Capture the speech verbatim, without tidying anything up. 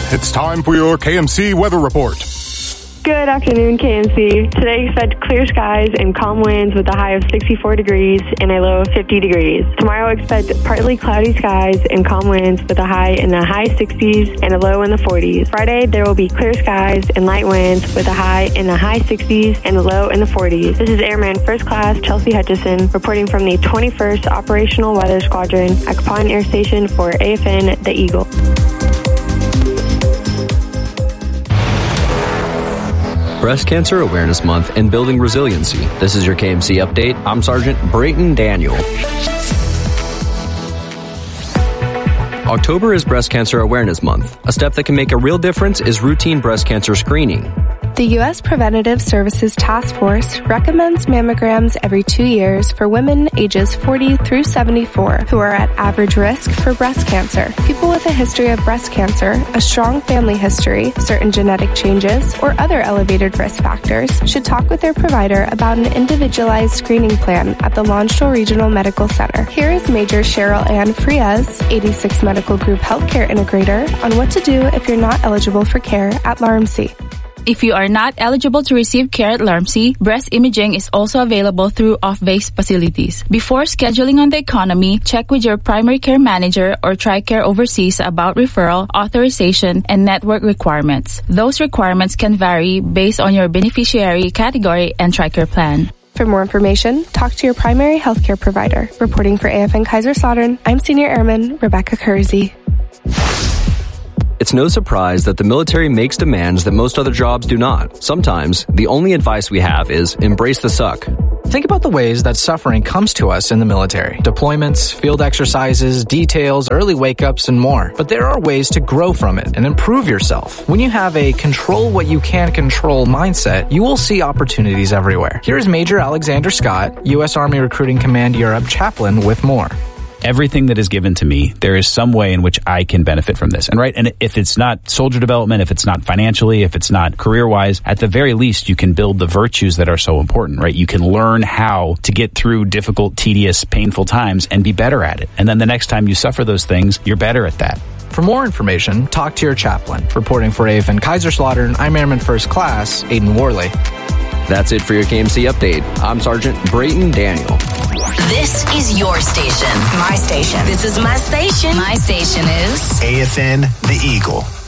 It's time for your K M C weather report. Good afternoon, K M C. Today expect clear skies and calm winds with a high of sixty-four degrees and a low of fifty degrees. Tomorrow expect partly cloudy skies and calm winds with a high in the high sixties and a low in the forties. Friday, there will be clear skies and light winds with a high in the high sixties and a low in the forties. This is Airman First Class Chelsea Hutchison reporting from the twenty-first Operational Weather Squadron at Kapan Air Station for A F N The Eagle. Breast Cancer Awareness Month and Building Resiliency. This is your K M C update. I'm Sergeant Brayton Daniel. October is Breast Cancer Awareness Month. A step that can make a real difference is routine breast cancer screening. The U S Preventative Services Task Force recommends mammograms every two years for women ages forty through seventy-four who are at average risk for breast cancer. People with a history of breast cancer, a strong family history, certain genetic changes, or other elevated risk factors should talk with their provider about an individualized screening plan at the Longshore Regional Medical Center. Here is Major Cheryl Ann Frias, eighty-six Medical Group Healthcare Integrator, on what to do if you're not eligible for care at L A R M C. If you are not eligible to receive care at L A R M C, breast imaging is also available through off-base facilities. Before scheduling on the economy, check with your primary care manager or TRICARE Overseas about referral, authorization, and network requirements. Those requirements can vary based on your beneficiary category and TRICARE plan. For more information, talk to your primary healthcare provider. Reporting for A F N Kaiserslautern, I'm Senior Airman Rebecca Kersey. It's no surprise that the military makes demands that most other jobs do not. Sometimes, the only advice we have is embrace the suck. Think about the ways that suffering comes to us in the military. Deployments, field exercises, details, early wake-ups, and more. But there are ways to grow from it and improve yourself. When you have a control what you can control mindset, you will see opportunities everywhere. Here is Major Alexander Scott, U S Army Recruiting Command Europe Chaplain, with more. Everything that is given to me, there is some way in which I can benefit from this. And right, and if it's not soldier development, if it's not financially, if it's not career-wise, at the very least, you can build the virtues that are so important, right? You can learn how to get through difficult, tedious, painful times and be better at it. And then the next time you suffer those things, you're better at that. For more information, talk to your chaplain. Reporting for A F N Kaiserslautern, I'm Airman First Class Aiden Worley. That's it for your K M C update. I'm Sergeant Brayton Daniel. This is your station. My station. This is my station. My station is A F N The Eagle.